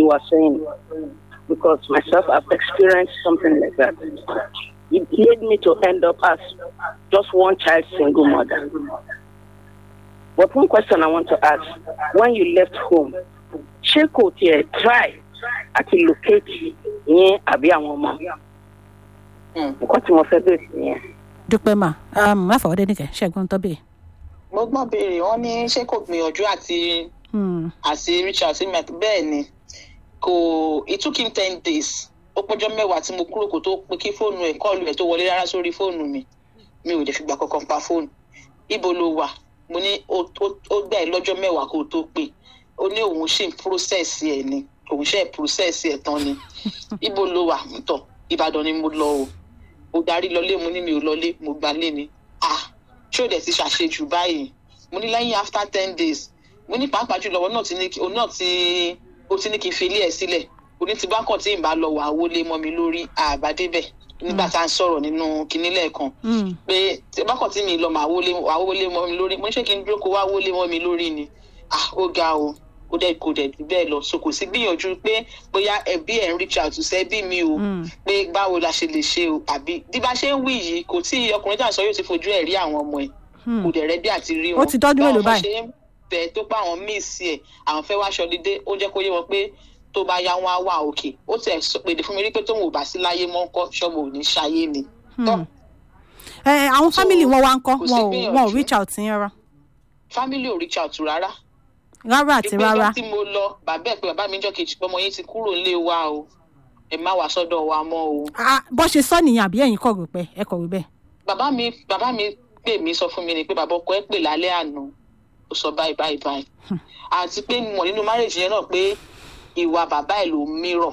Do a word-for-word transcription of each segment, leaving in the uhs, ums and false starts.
you are saying, because myself, I've experienced something like that. It led me to end up as just one child single mother. But one question I want to ask, when you left home, ṣé kò tiẹ̀ try àti locate yẹn àbí àwọn ọmọ? Nǹkan tí mo fẹ́ bẹ̀rẹ̀ nìyẹn. Dúpẹ́ mà, má fọwọ́dé nìkẹ́, ṣẹ́gun tó bèè. Mo gbọ́ béèrè wọ́n ní ṣé kò gbìyànjú àti àti Richard sí mi bẹ́ẹ̀ ni kò it took him ten days ó pọ́jọ́ mẹ́wàá tí mo kúrò kó tó pé kí fóònù ẹ̀ kọ́ọ̀lù ẹ̀ tó wọlé rárá sórí fóònù mi mi ò dẹ̀ fìgbà kankan pa fóònù. Ibo ló wà? Mo ní ó gbà ẹ́ lọ́jọ́ mẹ́wàá kó tó pé ó ní òun ṣì ń process ẹ̀ ni òun ṣe process ẹ̀ tán ni. Ibo ló wà? Ntọ́ Ìbàdàn ni mo lọ o ó darí lọlé mo ní mi ò lọlé mo gbà lé ni ah ṣé ó dẹ̀ ti ṣàṣejù báyìí mo ní lẹ́yìn after ten days mo ní pàápàá jùlọ òun náà ti ní òun náà ti ó ti ní kí n fi ilé ẹ̀ sílẹ̀ òní ti bá kàn tí ì bá lọ wà wọlé mọ́ mi lórí àbádébẹ̀ nígbà tá à ń sọ̀rọ̀ nínú kinní lẹ́ẹ̀kan pé tí bá kàn tí mi lọ mà wọlé wà wọlé mọ́ mi lórí mo ní ṣé kí n dúró kó wá wọlé mọ́ mi lórí ni ah ó ga o ó dẹ̀ kò dẹ̀ bẹ́ẹ̀ lọ so kò sí gbìyànjú pé bóyá ẹbí ẹ̀ ń reach out sẹ́bí mi o pé báwo la ṣe lè ṣe o àbí bí bá ṣe ń wí yìí kò tí ọkùnrin tá à ń sọ yóò ti fojú ẹ̀ rí àwọn ọmọ ẹ̀ kò dẹ̀ rẹ́ bí àti rí wọn. Ó ti tọ́jú mélòó báyìí? báwọn ṣe ń bẹ̀ tó pa àwọn míìsì ẹ̀ àwọn fẹ́ wá ṣọdídé ó jẹ́ kó yé wọn pé tó bá yá wọn á wà òkè ó tẹ̀ pèdè fún mi rí pé tóun ò bá sí láyé mọ́ ńkọ́ ṣọ́ọ̀bù ò ní ṣayé ni. Àwọn fámìlì wọn wá ń kọ́ wọn ò reach out sí yẹn rá. Fámìlì ò reach out rárá. Rárá àti rárá. ìpínlẹ̀ tí mo lọ bàbá ẹ̀ pé bàbá mi jọ́ kejì pé ọmọ yín ti kúrò nílé wa o ẹ má wá sọ́dọ̀ wa mọ́ o. Bó ṣe sọ nìyẹn àbí ẹ̀yin kọ̀ rò pé ẹ kọ̀ rò bẹ́ẹ̀. bàbá mi bàbá mi pè mí sọ fún mi ni pé bàbá ọkọ ẹ pè lálẹ́ àná ó sọ báyìí báyìí báyìí àti pé mo nínú márèjì yẹn náà pé ìwà bàbá ẹ̀ ló mírọ̀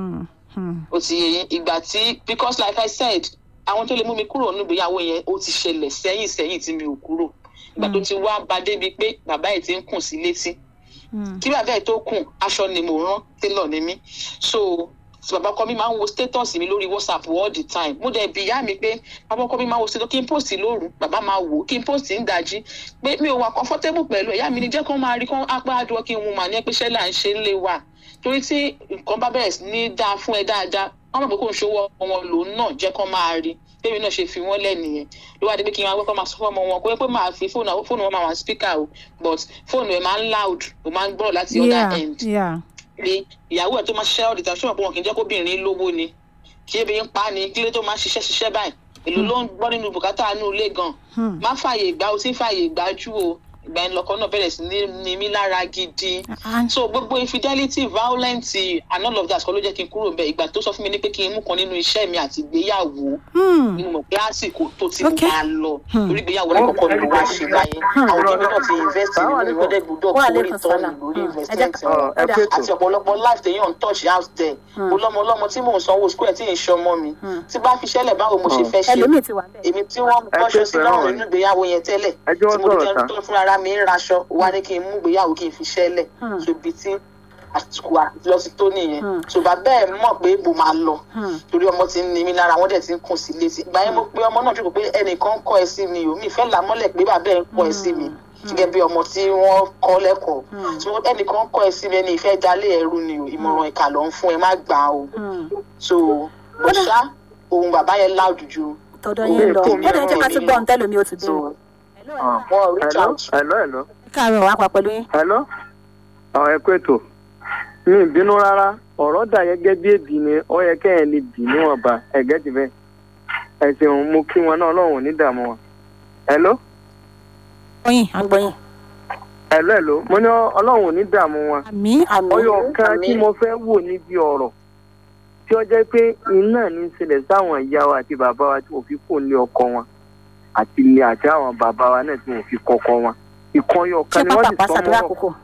ó ti yẹ yín ìgbà tí because like I said àwọn tó lè mú mi kúrò nínú ìgbéyàwó yẹn ó ti ṣẹlẹ̀ sẹ́yìn sẹ́yìn tí mi ò kúrò ìgbà tó ti wá bá débi pé bàbá ẹ̀ ti ń kùn sí létí kí bàbá ẹ̀ tó kùn aṣọ ni mo rán télọ̀ ni mí so bàbá ọkọ mi máa ń wo status mi lórí WhatsApp all the time mo dẹ̀ bi ìyá mi pé bàbá ọkọ mi máa ń wo status kí n post lóru bàbá máa wò kí n post ń dájí pé mi ò wà comfortable pẹ̀lú ìyá mi ní jẹ́ kó máa rí kó apá àdúrà kí n mú màá ní pé ṣẹ́lá ń ṣe ń lé wa torí tí nǹkan bá bẹ̀rẹ̀ sí ní dáa fún ẹ dáadáa wọ́n mọ̀ pé kò ń ṣòwò wọn lòun náà jẹ́ kó máa rí bẹ́ẹ̀ mi náà ṣe fi wọ́n lẹ́nìyẹn ló wá dé pé kí n máa gbọ́ máa sọ fún ọmọ wọn kó pé máa fi fóònù fóònù wọn máa wà speaker o but fóònù ẹ̀ máa ń loud o máa ń gbọ́rọ̀ láti other end pé ìyàwó ẹ̀ tó máa ṣiṣẹ́ all the time ṣé wọn pé wọn kì í jẹ́ kóbìnrin lówó ni kí ebi ń pa ni kí ló tó máa ṣiṣẹ́ ṣiṣẹ́ báyìí èlò ló ń gbọ́ nínú bùkátà inú ilé gan má fààyè gbà ó sì fààyè gbà jù o ìgbà yẹn lọkọ náà bẹ̀rẹ̀ sí ní mí lára gidi so gbogbo infidelity violence and all of that kọ́ ló jẹ́ kí n kúrò bẹ́ẹ̀ ìgbà tó sọ fún mi ní pé kí n mú kan nínú iṣẹ́ mi àti ìgbéyàwó nínú mọ̀ pé àsìkò tó ti máa lọ torí ìgbéyàwó rẹ̀ kọ́kọ́ ni wàá ṣe láyé àwọn òbí náà ti invest nínú ìwọ́dẹ̀ gbúdọ̀ kó rí tọ́ọ̀nù lórí investment àti ọ̀pọ̀lọpọ̀ life tẹ̀yàn ń touch out there mo lọ́mọ ọlọ́mọ tí mò ń sanwó school ẹ̀ tí ì ṣọmọ mi tí bá fi ṣẹlẹ̀ báwo mo ṣe fẹ́ ṣe èmi tí wọ́n bọ́ṣọ sí lọ́rùn nínú ìgbéyàwó yẹn tẹ́lẹ̀ tí mo jẹ́ tó fún ara mi ń raṣọ wá ní kí n mú ìgbéyàwó kí n fi ṣẹlẹ̀ ṣòbí tí àsìkò lọ sí tó nìyẹn ṣùgbọ́n bẹ́ẹ̀ mọ̀ pé mo máa lọ torí ọmọ ti ń ní mi lára wọ́n dẹ̀ ti ń kùn sí létí ìgbà yẹn mo pé ọmọ náà jókòó pé ẹnìkan kọ́ ẹ sí mi ò mi fẹ́ là mọ́lẹ̀ pé bàbá ẹ̀ ń kọ́ ẹ sí mi gẹ́gẹ́ bí ọmọ tí wọ́n kọ́ lẹ́kọ̀ọ́ ẹnìkan kọ́ ẹ sí mi ẹni ìfẹ́ dalé ẹrú ni o ìmọ̀ràn ìkà ló ń fún ẹ má gbà o so ó ṣá ohun bàbá yẹn láòdù ju tọ̀dọ̀ yẹn lọ ó dẹ̀ jẹ́ ká ti gbọ́ ǹtẹ́ lómi ó ti bẹ̀rẹ̀. hello hello hello. káàárọ̀ wá pa pẹ̀lú yín. hello ẹ kú ètò mi ì bínú rárá ọ̀rọ̀ dà gẹ́gẹ́ bí èbì ni ó yẹ kẹ́hìn lè bì níwọ̀nba ẹ̀gẹ́ ti bẹ́ẹ̀ ẹ ṣeun mo kí wọn náà ọlọ́run ò ní dààmú wọn. hello. ọyìn àgbọyìn. hello hello mo ní ọlọ́run ò ní dààmú wọn. àmín àmín. ọyọ kan tí mo fẹ́ wò níbi ọ̀rọ̀ tí ó jẹ́ pé iná ní ṣẹlẹ̀ sáwọn ìyá wa àti bàbá wa tí mo fi kó ní ọkọ wọn àti ilé àti àwọn bàbá wa náà tí mo fi kọ́kọ́ wọn ìkọyọ kan ni wọ́n sì sọ mọ́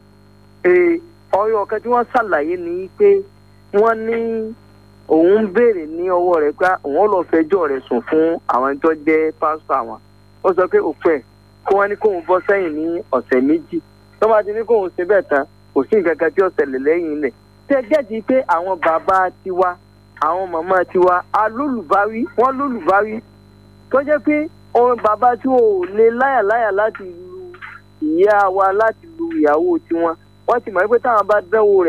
ee ọyọ kan tí wọ́n ṣàlàyé ni pé wọ́n ní òun ń béèrè ní ọwọ́ rẹ̀ pé òun lọ fẹjọ́ rẹ̀ sùn fún àwọn tó jẹ́ pásítọ̀ àwọn ó sọ pé òpẹ́ kó wọ́n ní kóun bọ́ sẹ́yìn ní ọ̀sẹ̀ méjì tó bá ti ní kóun ṣe bẹ́ẹ̀ tán kò sí nǹkan kan tí ó ṣẹlẹ̀ lẹ́yìn ilẹ̀ tẹ́ gẹ́gì pé àwọn bàbá tiwa àwọn màmá tiwa alólùbáwí wọ́n lólùbáwí tó jẹ́ pé ohun bàbá tí wọn ò lè láyàláyà láti lu ìyá wa láti lu ìyàwó tiwọn wọ́n ti mọ̀ pé táwọn bá dánwò rẹ̀